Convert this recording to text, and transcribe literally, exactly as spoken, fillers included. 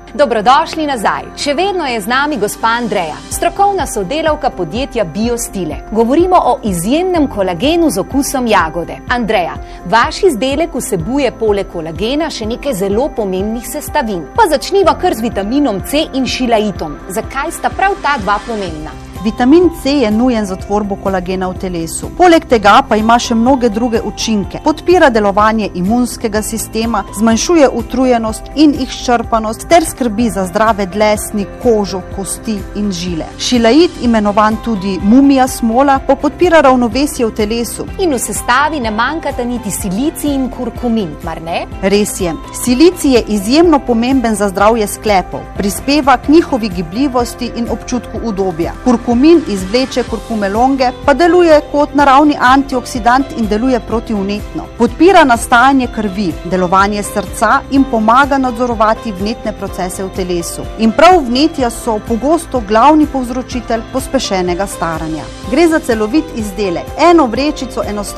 Dobrodošli nazaj. Še vedno je z nami gospa Andreja, strokovna sodelavka podjetja Biostile. Govorimo o izjemnem kolagenu z okusom jagode. Andreja, vaš izdelek vsebuje poleg kolagena še nekaj zelo pomembnih sestavin. Pa začniva kar z vitaminom C in šilaitom. Zakaj sta prav ta dva pomembna? Vitamin C je nujen za tvorbo kolagena v telesu. Poleg tega pa ima še mnoge druge učinke. Podpira delovanje imunskega sistema, zmanjšuje utrujenost in izčrpanost ter skrbi za zdrave dlesni, kožo, kosti in žile. Šilait, imenovan tudi mumija smola, pa podpira ravnovesje v telesu. In v sestavi ne manjkata niti silicij in kurkumin, mar ne? Res je. Silicij je izjemno pomemben za zdravje sklepov. Prispeva k njihovi gibljivosti in občutku udobja. Kurkumin izvleče kurkumelonge, pa deluje kot naravni antioksidant in deluje protivnetno. Podpira nastajanje krvi, delovanje srca in pomaga nadzorovati vnetne procese v telesu. In prav vnetja so pogosto glavni povzročitelj pospešenega staranja. Gre za celovit izdelek. Eno vrečico enostavno